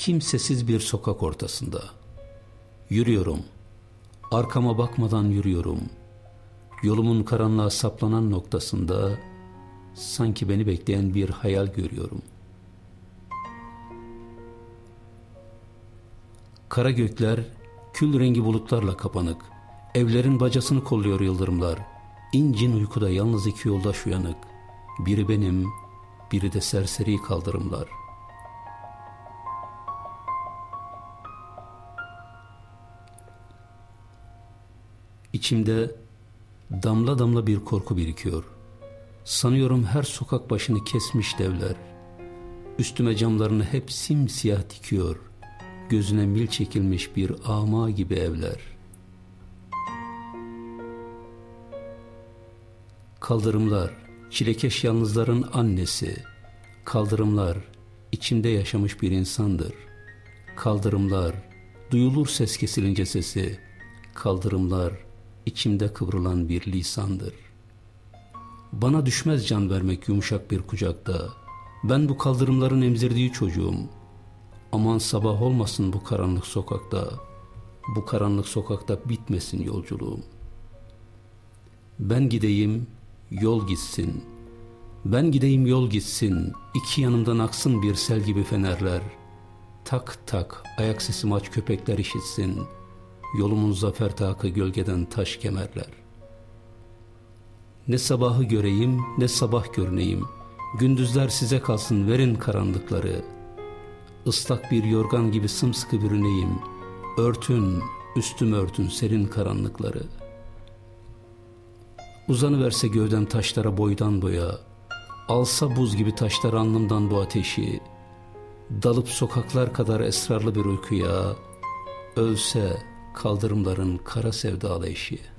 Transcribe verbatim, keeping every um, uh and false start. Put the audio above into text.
kimsesiz bir sokak ortasında. Yürüyorum, arkama bakmadan yürüyorum. Yolumun karanlığa saplanan noktasında sanki beni bekleyen bir hayal görüyorum. Kara gökler kül rengi bulutlarla kapanık. Evlerin bacasını kolluyor yıldırımlar. İncin uykuda yalnız iki yoldaş uyanık. Biri benim, biri de serseri kaldırımlar. İçimde damla damla bir korku birikiyor. Sanıyorum her sokak başını kesmiş devler. Üstüme camlarını hep simsiyah dikiyor. Gözüne mil çekilmiş bir ama gibi evler. Kaldırımlar, çilekeş yalnızların annesi. Kaldırımlar, içimde yaşamış bir insandır. Kaldırımlar, duyulur ses kesilince sesi. Kaldırımlar, içimde kıvrılan bir lisandır. Bana düşmez can vermek yumuşak bir kucakta. Ben bu kaldırımların emzirdiği çocuğum. Aman sabah olmasın bu karanlık sokakta. Bu karanlık sokakta bitmesin yolculuğum. Ben gideyim, yol gitsin. Ben gideyim, yol gitsin. İki yanımdan aksın bir sel gibi fenerler. Tak tak ayak sesimi aç köpekler işitsin. Yolumun zafer takı gölgeden taş kemerler. Ne sabahı göreyim, ne sabah görüneyim. Gündüzler size kalsın, verin karanlıkları. Islak bir yorgan gibi sımsıkı bürüneyim. Örtün, üstüm örtün serin karanlıkları. Uzanıverse gövdem taşlara boydan boya. Alsa buz gibi taşlar alnımdan bu ateşi. Dalıp sokaklar kadar esrarlı bir uykuya. Ölse kaldırımların kara sevdalı eşi.